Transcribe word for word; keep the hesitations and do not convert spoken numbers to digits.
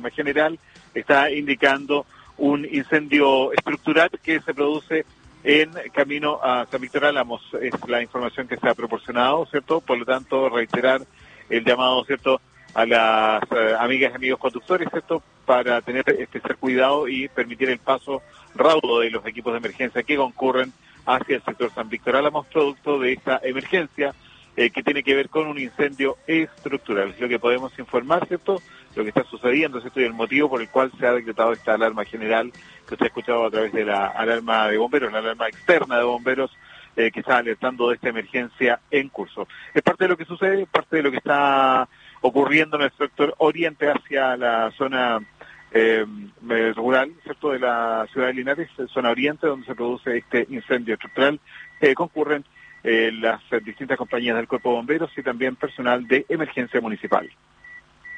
alarma general está indicando un incendio estructural que se produce en camino a San Víctor Álamos. Es la información que se ha proporcionado, ¿cierto? Por lo tanto, reiterar el llamado, ¿cierto?, a las eh, amigas y amigos conductores, ¿cierto?, para tener especial cuidado y permitir el paso raudo de los equipos de emergencia que concurren hacia el sector San Víctor Álamos, producto de esta emergencia eh, que tiene que ver con un incendio estructural. Es lo que podemos informar, ¿cierto?, lo que está sucediendo, ¿cierto?, y el motivo por el cual se ha decretado esta alarma general que usted ha escuchado a través de la alarma de bomberos, la alarma externa de bomberos, eh, que está alertando de esta emergencia en curso. Es parte de lo que sucede, es parte de lo que está ocurriendo en el sector oriente hacia la zona eh, rural, ¿cierto?, de la ciudad de Linares, zona oriente, donde se produce este incendio estructural. Eh, concurren eh, las distintas compañías del Cuerpo de Bomberos y también personal de emergencia municipal.